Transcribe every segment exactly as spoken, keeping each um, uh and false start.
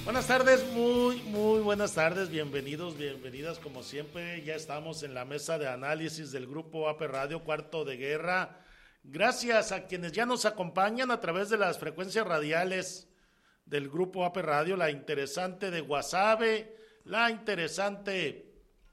Buenas tardes, muy, muy buenas tardes, bienvenidos, bienvenidas, como siempre, ya estamos en la mesa de análisis del Grupo A P Radio, Cuarto de Guerra. Gracias a quienes ya nos acompañan a través de las frecuencias radiales del Grupo A P Radio, la interesante de Guasave, la interesante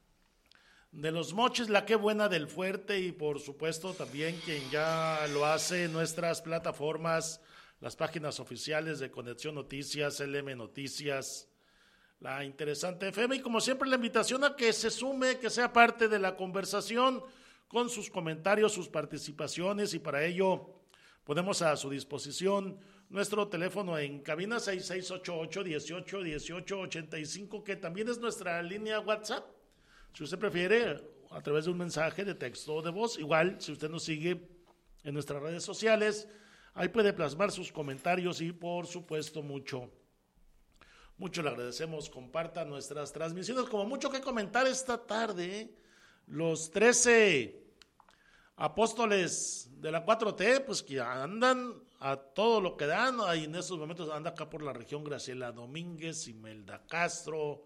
de Los Mochis, la que buena del Fuerte y por supuesto también quien ya lo hace en nuestras plataformas, las páginas oficiales de Conexión Noticias, L M Noticias, la interesante F M y como siempre la invitación a que se sume, que sea parte de la conversación con sus comentarios, sus participaciones y para ello ponemos a su disposición nuestro teléfono en cabina seis seis ocho ocho, dieciocho, dieciocho, ochenta y cinco que también es nuestra línea WhatsApp. Si usted prefiere, a través de un mensaje de texto o de voz, igual si usted nos sigue en nuestras redes sociales, ahí puede plasmar sus comentarios y por supuesto mucho, mucho le agradecemos, comparta nuestras transmisiones, como mucho que comentar esta tarde, ¿eh? Los trece apóstoles de la cuatro T, pues que andan a todo lo que dan, ahí en estos momentos anda acá por la región Graciela Domínguez, Imelda Castro,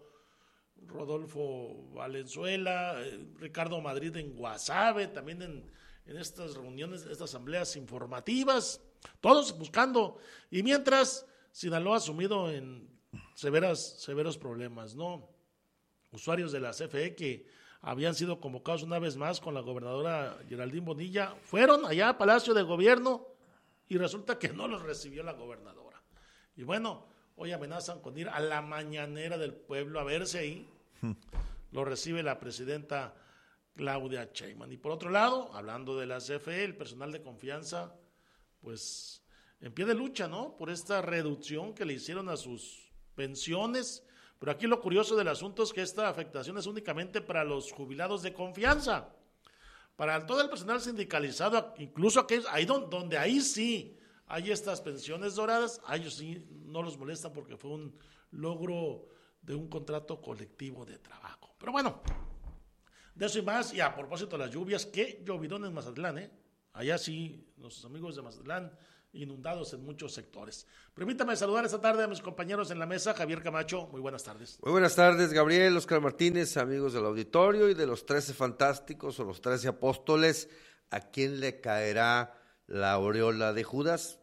Rodolfo Valenzuela, eh, Ricardo Madrid en Guasave, también en, en estas reuniones, estas asambleas informativas, todos buscando, y mientras Sinaloa sumido en severas, severos problemas, ¿no? Usuarios de la C F E que habían sido convocados una vez más con la gobernadora Geraldine Bonilla, fueron allá a Palacio de Gobierno y resulta que no los recibió la gobernadora. Y bueno, hoy amenazan con ir a la mañanera del pueblo a verse ahí. Lo recibe la presidenta Claudia Sheinbaum. Y por otro lado, hablando de la C F E, el personal de confianza, pues en pie de lucha, ¿no? Por esta reducción que le hicieron a sus pensiones. Pero aquí lo curioso del asunto es que esta afectación es únicamente para los jubilados de confianza. Para todo el personal sindicalizado, incluso aquellos, ahí donde, donde ahí sí hay estas pensiones doradas, a ellos sí no los molestan porque fue un logro de un contrato colectivo de trabajo. Pero bueno, de eso y más, y a propósito de las lluvias, qué llovidón en Mazatlán, ¿eh? Allá sí, nuestros amigos de Mazatlán, inundados en muchos sectores. Permítame saludar esta tarde a mis compañeros en la mesa, Javier Camacho, muy buenas tardes. Muy buenas tardes, Gabriel, Oscar Martínez, amigos del auditorio y de los trece fantásticos o los trece apóstoles, ¿a quién le caerá la aureola de Judas?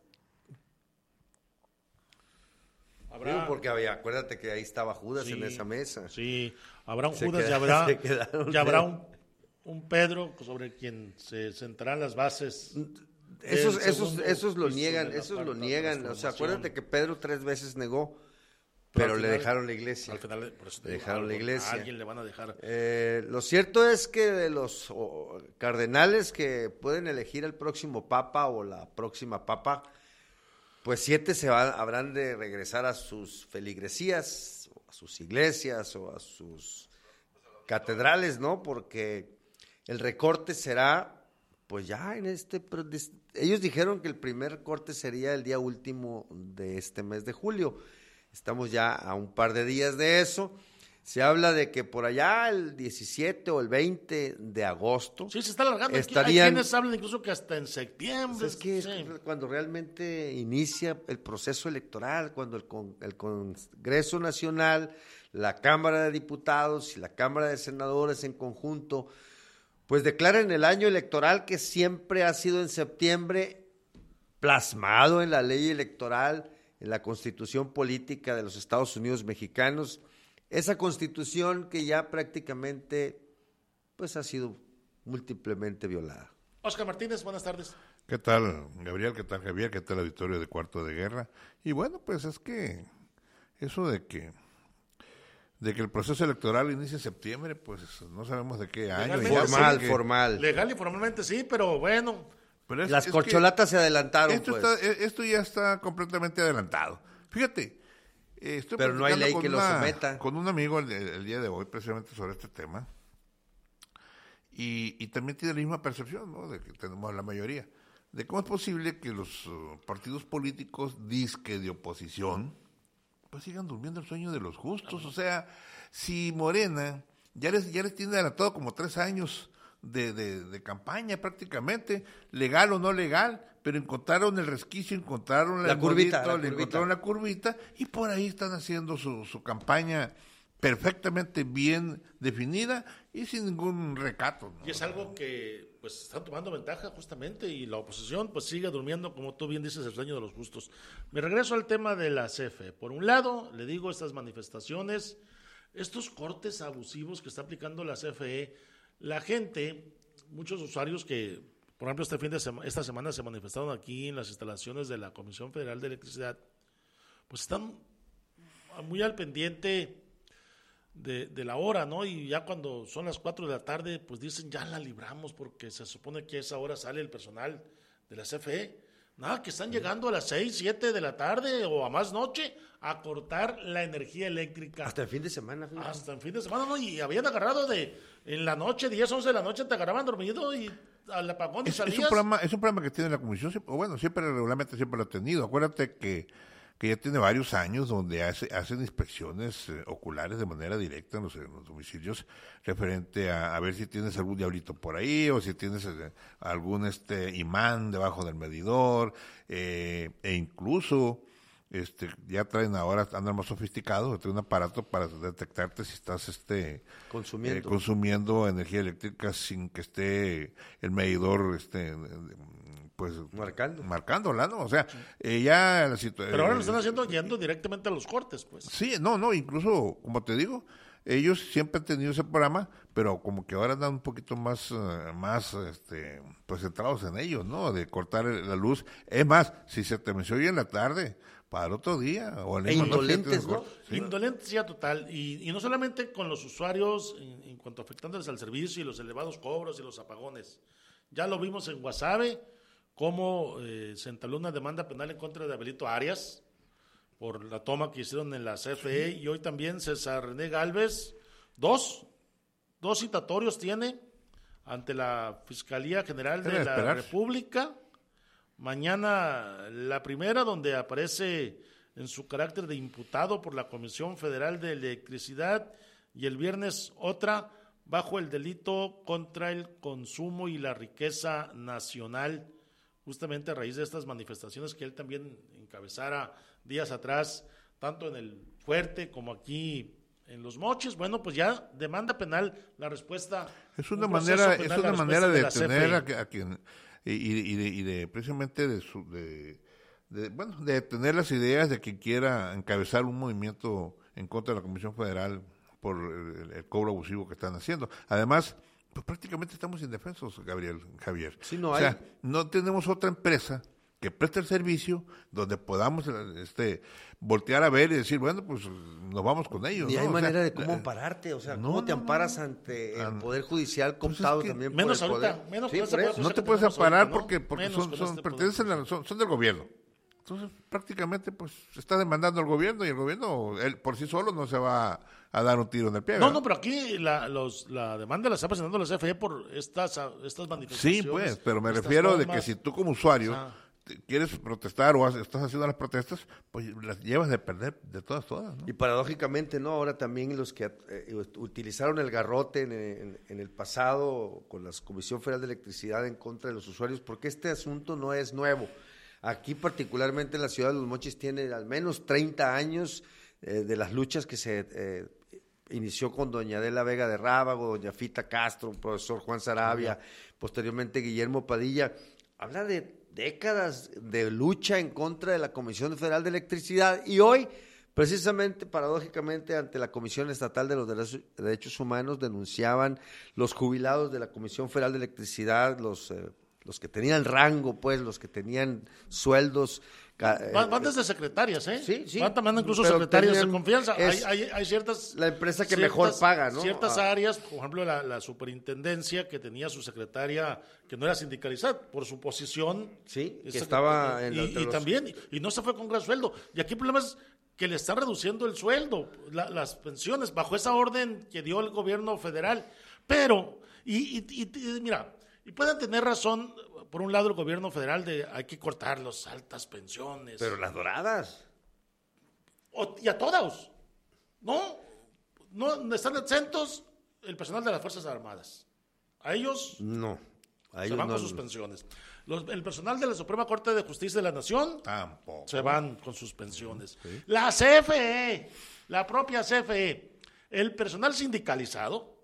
Habrá... Digo porque había, acuérdate que ahí estaba Judas, sí, en esa mesa. Sí, habrá un se Judas queda, y habrá, ya habrá un, un Pedro sobre quien se sentarán las bases. Esos, esos, esos lo niegan, esos lo niegan. O sea, acuérdate que Pedro tres veces negó, pero, pero final, le dejaron la iglesia. Al final, por eso te le digo, dejaron algo, la iglesia. A alguien le van a dejar. Eh, lo cierto es que de los oh, cardenales que pueden elegir el próximo papa o la próxima papa, pues siete se van, habrán de regresar a sus feligresías, o a sus iglesias o a sus catedrales, ¿no? Porque el recorte será... Pues ya en este, ellos dijeron que el primer corte sería el día último de este mes de julio. Estamos ya a un par de días de eso. Se habla de que por allá el diecisiete o el veinte de agosto. Sí, se está alargando. Estarían, hay quienes hablan incluso que hasta en septiembre. Pues es que sí. es cuando realmente inicia el proceso electoral, cuando el, el Congreso Nacional, la Cámara de Diputados y la Cámara de Senadores en conjunto pues declaran el año electoral que siempre ha sido en septiembre, plasmado en la ley electoral, en la Constitución Política de los Estados Unidos Mexicanos, esa Constitución que ya prácticamente pues ha sido múltiplemente violada. Oscar Martínez, buenas tardes. ¿Qué tal, Gabriel? ¿Qué tal, Javier? ¿Qué tal, auditorio de Cuarto de Guerra? Y bueno, pues es que eso de que de que el proceso electoral inicie en septiembre, pues no sabemos de qué año. Formal, que, formal. Legal y formalmente sí, pero bueno. Pero es, Las es corcholatas se adelantaron, esto, pues. está, esto ya está completamente adelantado. Fíjate, eh, estoy pero no hay ley que una, lo someta. Con un amigo el, el día de hoy, precisamente sobre este tema, y, y también tiene la misma percepción, ¿no?, de que tenemos la mayoría, de cómo es posible que los uh, partidos políticos disque de oposición pues sigan durmiendo el sueño de los justos. O sea, si Morena ya les, ya les tiene adelantado como tres años de, de, de campaña prácticamente, legal o no legal, pero encontraron el resquicio, encontraron la el curvita, modito, la le curvita. encontraron la curvita y por ahí están haciendo su, su campaña perfectamente bien definida y sin ningún recato, ¿no? Y es algo que pues están tomando ventaja justamente y la oposición pues sigue durmiendo, como tú bien dices, el sueño de los justos. Me regreso al tema de la C F E. Por un lado, le digo, estas manifestaciones, estos cortes abusivos que está aplicando la C F E, la gente, muchos usuarios que, por ejemplo, este fin de semana, esta semana se manifestaron aquí en las instalaciones de la Comisión Federal de Electricidad, pues están muy al pendiente De, de la hora, ¿no? Y ya cuando son las cuatro de la tarde, pues dicen, ya la libramos, porque se supone que a esa hora sale el personal de la C F E. Nada, que están llegando a las seis, siete de la tarde o a más noche a cortar la energía eléctrica. Hasta el fin de semana. Fíjate. Hasta el fin de semana, ¿no? Y habían agarrado de, en la noche, diez, once de la noche, te agarraban dormido y al apagón y Es, salías. es un programa, es un programa que tiene la comisión, o bueno, siempre regularmente siempre lo ha tenido. Acuérdate que que ya tiene varios años donde hace, hacen inspecciones eh, oculares de manera directa en los, en los domicilios referente a, a ver si tienes algún diablito por ahí o si tienes eh, algún este imán debajo del medidor eh, e incluso este ya traen ahora, andan más sofisticados, traen un aparato para detectarte si estás este consumiendo, eh, consumiendo energía eléctrica sin que esté el medidor este pues marcando marcándola, ¿no? O sea, eh, ya la situación. Pero ahora lo están haciendo yendo directamente a los cortes, pues. Sí, no, no, incluso, como te digo, ellos siempre han tenido ese programa, pero como que ahora andan un poquito más, uh, más, este, pues centrados en ellos, ¿no? De cortar la luz. Es más, si se te mencionó hoy en la tarde, para el otro día, o el e indolentes, ¿no? Sí. Indolencia total, y, y no solamente con los usuarios en, en cuanto afectándoles al servicio y los elevados cobros y los apagones. Ya lo vimos en Guasave, cómo eh, se entabló una demanda penal en contra de Abelito Arias por la toma que hicieron en la C F E, sí. Y hoy también César René Galvez, dos, dos citatorios tiene ante la Fiscalía General de Debe la esperar. República. Mañana la primera, donde aparece en su carácter de imputado por la Comisión Federal de Electricidad, y el viernes otra bajo el delito contra el consumo y la riqueza nacional, justamente a raíz de estas manifestaciones que él también encabezara días atrás, tanto en el Fuerte como aquí en Los Mochis. Bueno, pues ya demanda penal, la respuesta. Es una un manera, penal, es una la manera de la detener a, a quien y, y, de, y de precisamente de, su, de, de bueno de detener las ideas de quien quiera encabezar un movimiento en contra de la Comisión Federal por el, el cobro abusivo que están haciendo. Además, pues prácticamente estamos indefensos, Gabriel, Javier. Sí, no o hay. sea, no tenemos otra empresa que preste el servicio donde podamos este voltear a ver y decir, bueno, pues nos vamos con ellos. Ni ¿no? hay O manera sea, de cómo eh, ampararte, o sea, no, ¿cómo te no, amparas no. ante el Ah, Poder Judicial pues es cooptado que también menos por el ahorita, poder? menos Sí, con ese por eso. poder No te que puedes tenemos amparar ahorita, ¿no? porque, porque Menos son, con son- este pertenecen poder. a- son, son del gobierno. Entonces, prácticamente, pues, se está demandando al gobierno y el gobierno, él por sí solo no se va a, a dar un tiro en el pie. No, ¿verdad? no, pero aquí la, los, la demanda la está presentando la C F E por estas, estas manifestaciones. Sí, pues, pero me estas refiero de que tomas. si tú como usuario Ajá. te- quieres protestar o has- estás haciendo las protestas, pues las llevas de perder de todas, todas, ¿no? Y paradójicamente, ¿no? Ahora también los que eh, utilizaron el garrote en, en- en el pasado con la Comisión Federal de Electricidad en contra de los usuarios, porque este asunto no es nuevo. Aquí particularmente en la ciudad de Los Mochis tiene al menos treinta años eh, de las luchas que se eh, inició con doña Adela Vega de Rábago, doña Fita Castro, profesor Juan Sarabia, posteriormente Guillermo Padilla. Habla de décadas de lucha en contra de la Comisión Federal de Electricidad y hoy, precisamente, paradójicamente, ante la Comisión Estatal de los Derechos, Derechos Humanos denunciaban los jubilados de la Comisión Federal de Electricidad, los, eh, los que tenían rango, pues, los que tenían sueldos. Eh, Van, van desde secretarias, ¿eh? Sí, sí. Van también incluso Pero secretarias de tenían- confianza. Hay, es hay, hay ciertas... la empresa que ciertas- mejor paga, ¿no? Ciertas Ah. áreas, por ejemplo, la, la superintendencia que tenía su secretaria, que no era sindicalizada, por su posición. Sí, que esa estaba en y, entre y los- también, y, y no se fue con gran sueldo. Y aquí el problema es que le están reduciendo el sueldo, la- las pensiones, bajo esa orden que dio el gobierno federal. Pero, y, y, y- y mira, y pueden tener razón, por un lado, el gobierno federal de hay que cortar las altas pensiones. Pero las doradas. O- y a todos. No, no están exentos el personal de las Fuerzas Armadas. A ellos No. A se ellos van no. con sus pensiones. Los, el personal de la Suprema Corte de Justicia de la Nación Tampoco. se van con sus pensiones. Sí. La C F E, la propia C F E, el personal sindicalizado,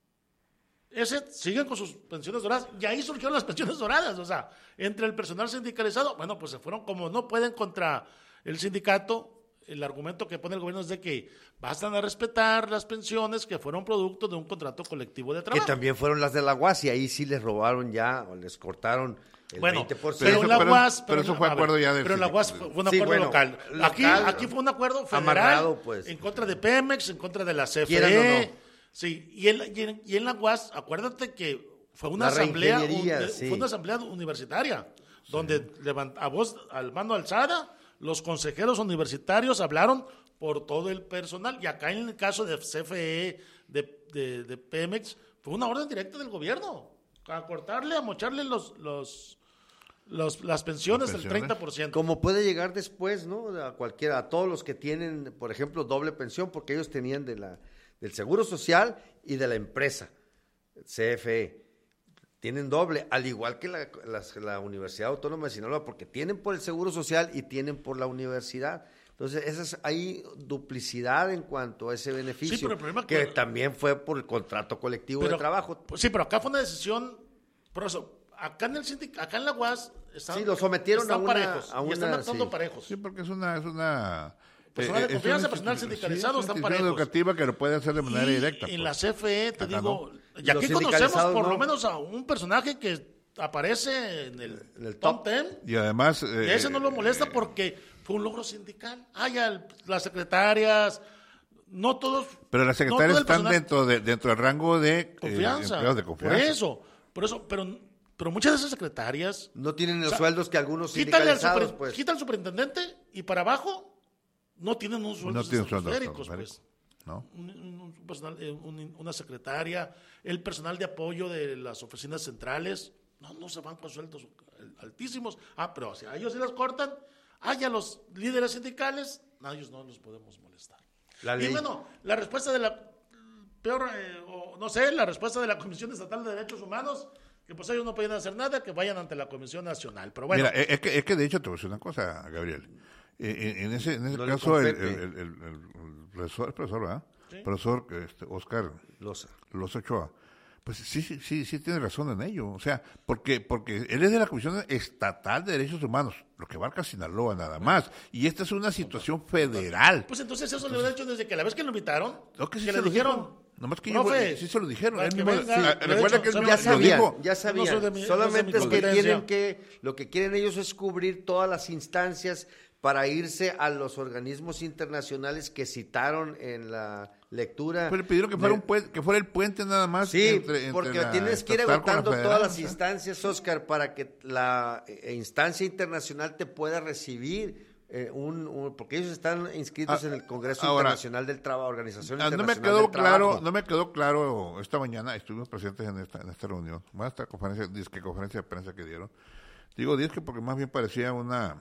ese siguen con sus pensiones doradas. Y ahí surgieron las pensiones doradas. O sea, entre el personal sindicalizado, bueno, pues se fueron, como no pueden contra el sindicato. El argumento que pone el gobierno es de que bastan a respetar las pensiones que fueron producto de un contrato colectivo de trabajo. Que también fueron las de la U A S y ahí sí les robaron ya, o les cortaron el bueno, veinte por ciento. Pero la pero, U A S... Pero, pero eso fue ver, acuerdo ya de... Pero la U A S fue un acuerdo sí, bueno, local. local. Aquí, aquí fue un acuerdo federal amarrado, pues. En contra de Pemex, en contra de la C F E. Quieran o no. Sí, y en, y, en, y en la U A S, acuérdate que fue una La asamblea un, sí. fue una asamblea universitaria, sí. donde levant, a voz, al mano alzada, los consejeros universitarios hablaron por todo el personal, y acá en el caso de C F E, de, de, de Pemex, fue una orden directa del gobierno, a cortarle, a mocharle los, los, los las pensiones del treinta por ciento. Como puede llegar después, ¿no? A cualquiera, a todos los que tienen, por ejemplo, doble pensión, porque ellos tenían de la, del Seguro Social y de la empresa, C F E. Tienen doble, al igual que la, la, la Universidad Autónoma de Sinaloa, porque tienen por el Seguro Social y tienen por la universidad. Entonces, esa es, hay duplicidad en cuanto a ese beneficio, sí, pero el problema que, que también fue por el contrato colectivo pero, de trabajo. Sí, pero acá fue una decisión, por eso, acá en el sindic, acá en la U A S están, sí, lo sometieron están a una, parejos, a una, y están actuando sí. parejos. Sí, porque es una... Es una personal de confianza, eh, personal sindicalizado, sí, están parejos. Educativa que lo puede hacer de manera y directa. En pues. la C F E, te acá digo, no. y aquí conocemos por no. lo menos a un personaje que aparece en el, en el top ten. Y además... Eh, y a ese no lo molesta eh, porque fue un logro sindical. Ah, ya el, las secretarias, no todos... Pero las secretarias no están dentro, de, dentro del rango de confianza. Eh, empleados de confianza. Por eso, por eso, pero, pero muchas de esas secretarias... No tienen los o sea, sueldos que algunos sindicalizados... sindicalizados, pues. Quita al superintendente y para abajo no tienen un sueldo no tienen sueldos pues. ¿no? Un, un personal, un, una secretaria, el personal de apoyo de las oficinas centrales, no, no se van con sueldos altísimos. Ah, pero si a ellos se las cortan, ah, ya los líderes sindicales, a ellos no los podemos molestar. La y bueno, la respuesta de la peor, eh, o no sé, la respuesta de la Comisión Estatal de Derechos Humanos, que pues ellos no pueden hacer nada, que vayan ante la Comisión Nacional. Pero bueno. Mira, es que, es que de hecho te voy a decir una cosa, Gabriel. En, en ese, en ese no caso, el, el, el, el, el profesor, el profesor, ¿verdad? ¿Sí? profesor este, Oscar Loza. Loza Ochoa, pues sí, sí, sí, sí tiene razón en ello. O sea, porque, porque él es de la Comisión Estatal de Derechos Humanos, lo que abarca Sinaloa nada más. Y esta es una situación federal. Pues entonces eso entonces, le hubiera hecho desde que la vez que lo invitaron, no, que, sí que le dijeron... Nomás que yo, sí se lo dijeron. Él que mismo, venga, sí, recuerda hecho, que él ya sabían, dijo. ya sabían. No mi, solamente no es que tienen que, lo que quieren ellos es cubrir todas las instancias para irse a los organismos internacionales que citaron en la lectura. Pero le pidieron que fuera, de, un puente, que fuera el puente nada más. Sí, entre, entre porque tienes que ir agotando todas las instancias, Oscar, para que la eh, instancia internacional te pueda recibir. Eh, un, un, porque ellos están inscritos ah, en el Congreso ahora, Internacional del Trabajo, Organización ah, Internacional no me quedó del claro, Trabajo. No me quedó claro, esta mañana estuvimos presentes en esta, en esta reunión, más esta conferencia, disque conferencia de prensa que dieron. Digo disque porque más bien parecía una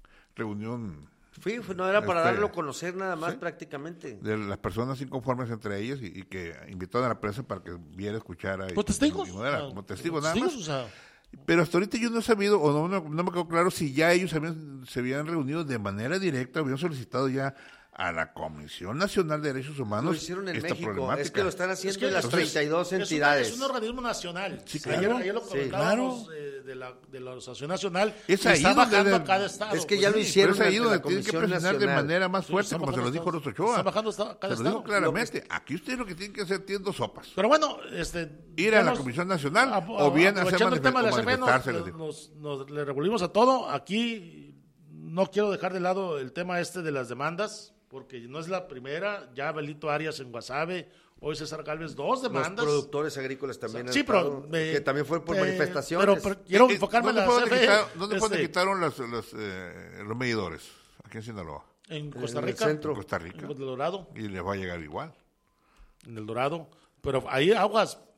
reunión... Sí, no era para este, darlo a conocer nada más ¿sí? prácticamente. De las personas inconformes entre ellas y, y que invitaron a la prensa para que viera, escuchara. ¿Como testigos? Y, y no era, como testigos nada testigos, más. O sea. Pero hasta ahorita yo no he sabido, o no, no, no me quedó claro si ya ellos habían, se habían reunido de manera directa, habían solicitado ya a la Comisión Nacional de Derechos Humanos. Lo hicieron en esta México, es que lo están haciendo es que en las entonces, treinta y dos es entidades. Una, es un organismo nacional. Sí, claro. Ayer, ayer lo sí, comentábamos claro. eh, de, la, de la Asociación Nacional. Es ahí está donde bajando de, a cada estado. Es que pues, ya lo sí, hicieron. Pero es ahí donde tienen que presionar Nacional. de manera más fuerte, sí, como se lo dijo los Ochoa. Está bajando a cada se lo dijo estado. claramente. Que... Aquí ustedes lo que tienen que hacer tienen dos sopas. Pero bueno, este, ir a la Comisión Nacional a, a, o bien hacer manifest- el tema de la manifestarse. Nos, nos, nos le revolvimos a todo. Aquí no quiero dejar de lado el tema este de las demandas, porque no es la primera, ya Belito Arias en Guasave, hoy César Gálvez, dos demandas. Los productores agrícolas también. Sí, pero... Me, que también fue por eh, manifestaciones. Pero, pero quiero eh, enfocarme en la ¿Dónde C F E. Quitaron, ¿Dónde este, fue que quitaron los, los, eh, los medidores? Aquí en Sinaloa. En Costa Rica. En el centro. En Costa Rica. En el Dorado. Y les va a llegar igual. En el Dorado. Pero ahí aguas...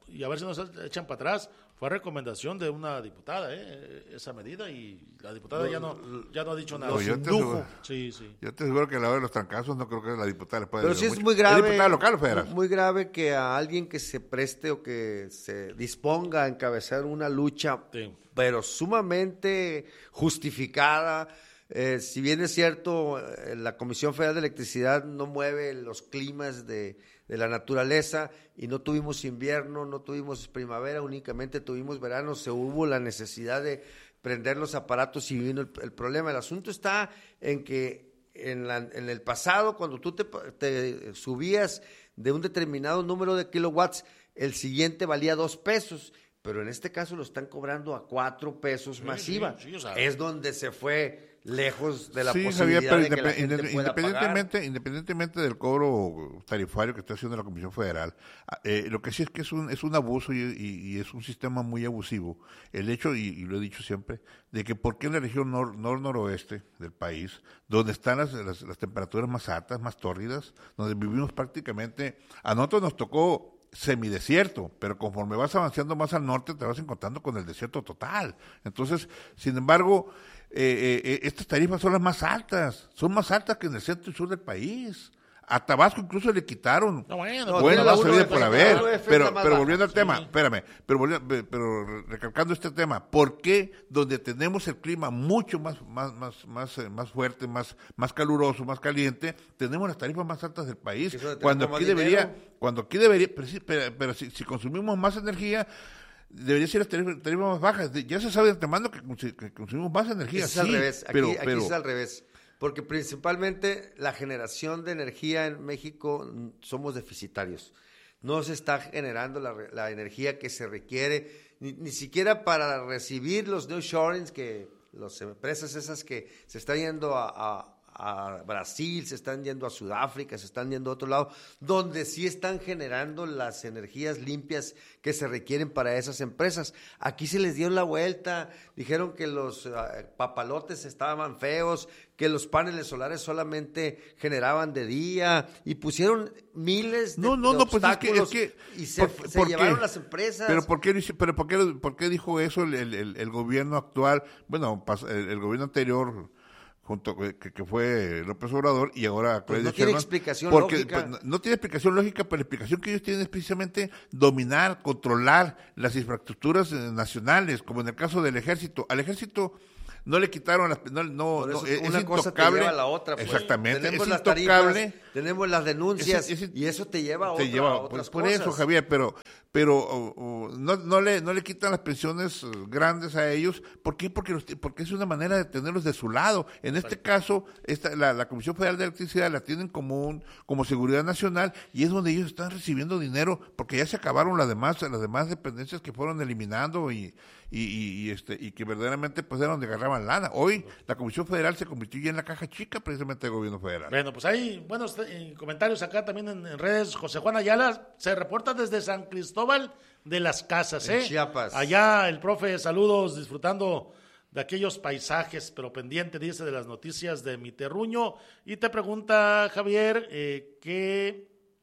y a ver si nos echan para atrás. Fue recomendación de una diputada, ¿eh? Esa medida, y la diputada Lo, ya no ya no ha dicho nada. Pues yo te aseguro, sí, sí. Yo te aseguro que a la hora de los trancazos no creo que la diputada le pueda Pero decir sí es mucho. muy grave. ¿Es diputada local o federal? Muy grave que a alguien que se preste o que se disponga a encabezar una lucha, Sí. pero sumamente justificada. Eh, si bien es cierto, eh, la Comisión Federal de Electricidad no mueve los climas de, de la naturaleza y no tuvimos invierno, no tuvimos primavera, únicamente tuvimos verano, se hubo la necesidad de prender los aparatos y vino el, el problema. El asunto está en que en, la, en el pasado, cuando tú te, te subías de un determinado número de kilowatts, el siguiente valía dos pesos, pero en este caso lo están cobrando a cuatro pesos Sí, masiva. sí, sí, o sea, es donde se fue lejos de la Sí, posibilidad Javier, de que la pero gente independ- pueda independientemente, pagar. independientemente del cobro tarifario que está haciendo la Comisión Federal, eh, lo que sí es que es un, es un abuso y, y, y es un sistema muy abusivo. El hecho, y, y lo he dicho siempre, de que por qué en la región nor, nor-noroeste del país, donde están las, las, las temperaturas más altas, más tórridas, donde vivimos prácticamente, a nosotros nos tocó semidesierto, pero conforme vas avanzando más al norte te vas encontrando con el desierto total. Entonces, sin embargo, eh, eh, estas tarifas son las más altas, son más altas que en el centro y sur del país. A Tabasco incluso le quitaron. No, bueno, No, bueno, tiene la la subida uno por de haber, la U F pero, es la más pero baja. volviendo al Sí. tema, espérame, pero, volviendo, pero recalcando este tema, ¿por qué donde tenemos el clima mucho más más más más, eh, más fuerte, más más caluroso, más caliente, tenemos las tarifas más altas del país? Eso de Cuando tenemos aquí más debería, dinero. cuando aquí debería, pero, sí, pero, pero si, si consumimos más energía, debería ser las tarifas, tarifas más bajas. De- Ya se sabe de antemano que, consi- que consumimos más energía, Es al sí, revés, aquí, pero, aquí pero es al revés, porque principalmente la generación de energía en México mm, somos deficitarios. No se está generando la, re- la energía que se requiere, ni, ni siquiera para recibir los nearshoring, que las empresas esas que se están yendo a, a- a Brasil, se están yendo a Sudáfrica, se están yendo a otro lado, donde sí están generando las energías limpias que se requieren para esas empresas. Aquí se les dio la vuelta, dijeron que los uh, papalotes estaban feos, que los paneles solares solamente generaban de día y pusieron miles de, No, no, de no, pues es que, es obstáculos que y se, ¿por- se por llevaron qué? las empresas. Pero ¿por qué, dice- pero por qué, por qué dijo eso el, el, el- el gobierno actual? Bueno, pas- el, el gobierno anterior, junto que, que fue López Obrador, y ahora Pues Claudia no tiene Sheinbaum, explicación porque, lógica. pues, no, no tiene explicación lógica, pero la explicación que ellos tienen es precisamente dominar, controlar las infraestructuras eh, nacionales, como en el caso del ejército. Al ejército no le quitaron las, no, no, Por eso no, es, una es cosa te intocable. lleva a la otra. Pues. Exactamente, Tenemos es las intocable. tarifas, tenemos las denuncias Ese- ese- y eso te lleva a, te otra- lleva- a otras por, por cosas. eso, Javier, pero pero o- o, no, no le no le quitan las pensiones eh, grandes a ellos. ¿Por qué? Porque los- porque es una manera de tenerlos de su lado. En este caso, esta, la, la Comisión Federal de Electricidad la tienen como un, como seguridad nacional y es donde ellos están recibiendo dinero porque ya se acabaron las demás las demás dependencias que fueron eliminando y y, y, y, este y que verdaderamente pues era donde agarraban lana. Hoy la Comisión Federal se convirtió ya en la caja chica precisamente del gobierno federal. Bueno, pues hay buenos eh, comentarios acá también en, en redes. José Juan Ayala se reporta desde San Cristóbal de las Casas, En ¿eh? Chiapas. Allá el profe, saludos, disfrutando de aquellos paisajes, pero pendiente, dice, de las noticias de mi terruño. Y te pregunta, Javier, eh, ¿qué...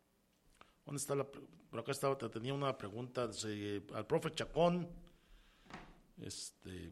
¿Dónde está la...? Por acá estaba, te tenía una pregunta dice, al profe Chacón. Este...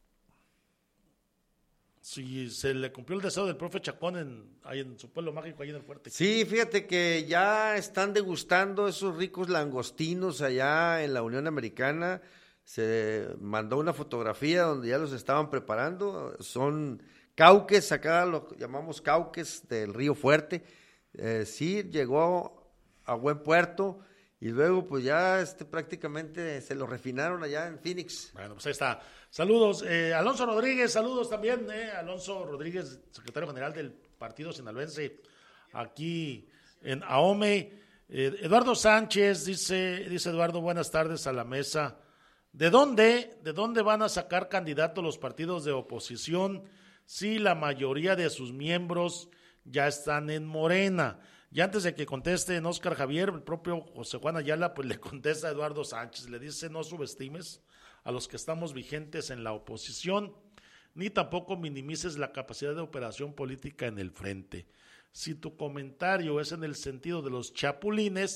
Si se le cumplió el deseo del profe Chacón en, ahí en su pueblo mágico, ahí en el fuerte. Sí, fíjate que ya están degustando esos ricos langostinos allá en la Unión Americana. Se mandó una fotografía donde ya los estaban preparando. Son cauques, acá lo llamamos cauques del Río Fuerte. Eh, sí, llegó a buen puerto y luego pues ya este prácticamente se lo refinaron allá en Phoenix. Bueno, pues ahí está. Saludos. Eh, Alonso Rodríguez, saludos también. Eh, Alonso Rodríguez, secretario general del Partido Sinaloense, aquí en Ahome. Eh, Eduardo Sánchez, dice, dice Eduardo, buenas tardes a la mesa. ¿De dónde, de dónde van a sacar candidatos los partidos de oposición si la mayoría de sus miembros ya están en Morena? Y antes de que conteste en Óscar Javier, el propio José Juan Ayala, pues le contesta a Eduardo Sánchez, le dice, no subestimes a los que estamos vigentes en la oposición, ni tampoco minimices la capacidad de operación política en el frente. Si tu comentario es en el sentido de los chapulines,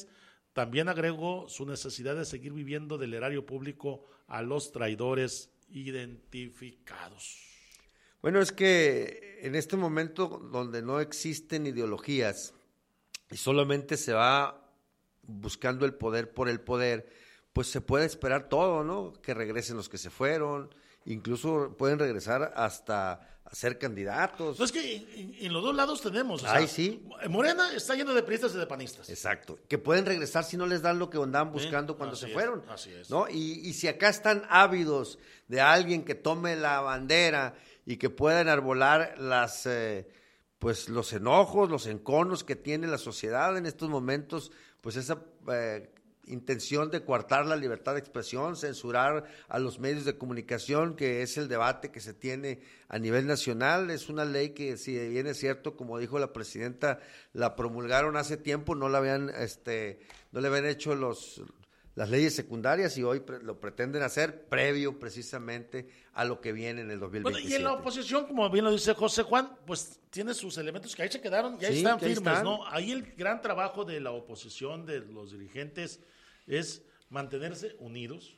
También agregó su necesidad de seguir viviendo del erario público a los traidores identificados. Bueno, es que en este momento donde no existen ideologías y solamente se va buscando el poder por el poder, pues se puede esperar todo, ¿no? Que regresen los que se fueron, incluso pueden regresar hasta a ser candidatos. No, es que en, en los dos lados tenemos. O Ay, sea, sí. Morena está lleno de priistas y de panistas. Exacto. Que pueden regresar si no les dan lo que andaban buscando Sí, cuando así se es, fueron. así es. ¿No? Y, y si acá están ávidos de alguien que tome la bandera y que pueda enarbolar las, eh, pues los enojos, los enconos que tiene la sociedad en estos momentos, pues esa eh, intención de coartar la libertad de expresión, censurar a los medios de comunicación, que es el debate que se tiene a nivel nacional, es una ley que, si bien es cierto, como dijo la presidenta, la promulgaron hace tiempo, no la habían, este, no le habían hecho los las leyes secundarias y hoy pre- lo pretenden hacer previo precisamente a lo que viene en el dos mil veintisiete. Bueno, y en la oposición, como bien lo dice José Juan, pues tiene sus elementos que ahí se quedaron y ahí Sí, están que ahí firmes, están. ¿no? Ahí el gran trabajo de la oposición, de los dirigentes, es mantenerse unidos.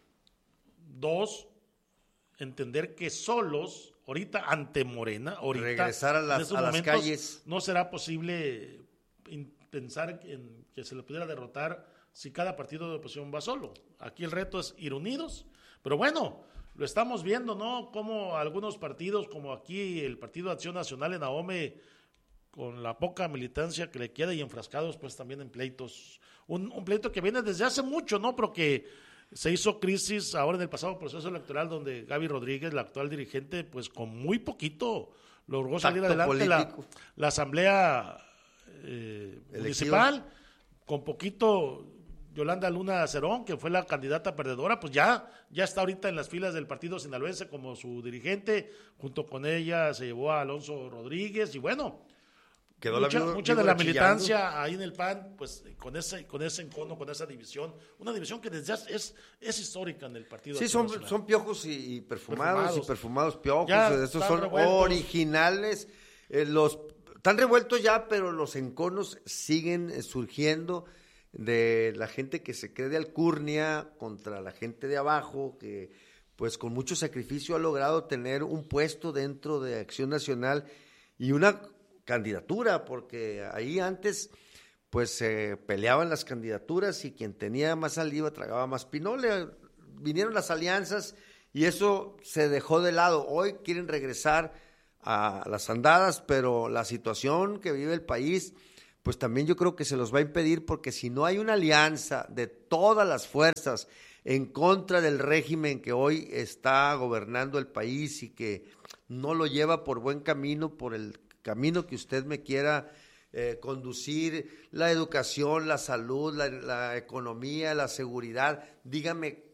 Dos, entender que solos, ahorita ante Morena, ahorita Regresar a las- en estos a las momentos, calles. no será posible in- pensar en que se le pudiera derrotar si cada partido de oposición va solo. Aquí el reto es ir unidos, pero bueno, lo estamos viendo, ¿no? Como algunos partidos, como aquí el Partido de Acción Nacional en Ahome, con la poca militancia que le queda y enfrascados pues también en pleitos. Un, un pleito que viene desde hace mucho, ¿no? Pero que se hizo crisis ahora en el pasado proceso electoral donde Gaby Rodríguez, la actual dirigente, pues con muy poquito logró salir Tacto adelante la, político. la asamblea eh, municipal, con poquito Yolanda Luna Cerón, que fue la candidata perdedora, pues ya, ya está ahorita en las filas del partido sinaloense como su dirigente, junto con ella se llevó a Alonso Rodríguez y bueno, Quedó mucha, la viu- mucha de la víbora militancia chillando. ahí en el P A N, pues con ese, con ese encono, con esa división, una división que desde hace, es, es histórica en el partido. Sí, Acción son, Nacional. son piojos y, y perfumados, Perfumados. y perfumados piojos. Ya Estos están son revueltos. originales. Eh, los están revueltos ya, pero los enconos siguen eh, surgiendo de la gente que se cree de alcurnia contra la gente de abajo, que pues con mucho sacrificio ha logrado tener un puesto dentro de Acción Nacional y una candidatura, porque ahí antes pues se peleaban las candidaturas y quien tenía más saliva tragaba más pinole. Vinieron las alianzas y eso se dejó de lado. Hoy quieren regresar a las andadas, pero la situación que vive el país, pues también yo creo que se los va a impedir, porque si no hay una alianza de todas las fuerzas en contra del régimen que hoy está gobernando el país y que no lo lleva por buen camino, por el camino que usted me quiera eh, conducir, la educación, la salud, la, la economía, la seguridad, dígame